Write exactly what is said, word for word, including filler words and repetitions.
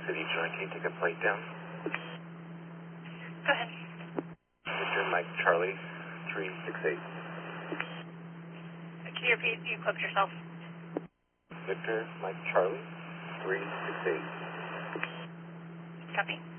City, John, can you take a plate down? Go ahead. Victor Mike Charlie, three six eight. Can you repeat? You clipped yourself. Victor Mike Charlie, three six eight. Copy.